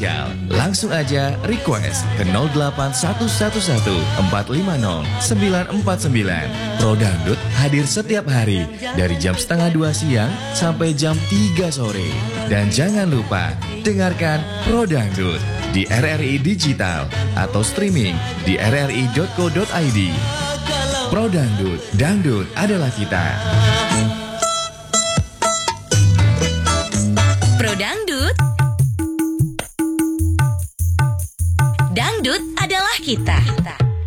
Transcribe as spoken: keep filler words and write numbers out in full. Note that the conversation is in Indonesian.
spesial. Langsung aja request ke nol delapan satu satu satu empat lima nol sembilan empat sembilan. Pro Dangdut hadir setiap hari dari jam setengah dua siang sampai jam tiga sore. Dan jangan lupa dengarkan Pro Dangdut di R R I Digital atau streaming di r r i dot co dot i d. Pro Dangdut, dangdut adalah kita. Pro Dangdut, dangdut adalah kita.